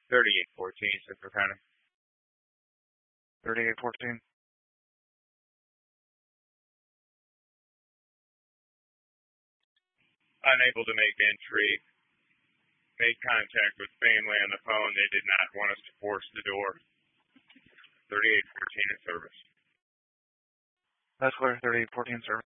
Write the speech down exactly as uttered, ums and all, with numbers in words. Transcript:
thirty-eight fourteen, Central County. thirty-eight fourteen. Unable to make entry. Made contact with family on the phone. They did not want us to force the door. thirty-eight fourteen in service. That's clear. thirty-eight fourteen service.